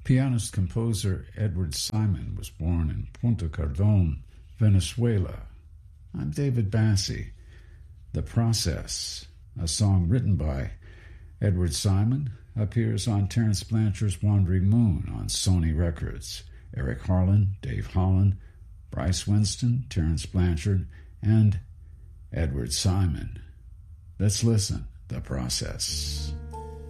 Pianist-composer Edward Simon was born in Punta Cardón, Venezuela. I'm David Bassi. The Process, a song written by Edward Simon, appears on Terence Blanchard's Wandering Moon on Sony Records. Eric Harlan, Dave Holland, Bryce Winston, Terence Blanchard, and Edward Simon. Let's listen. The Process.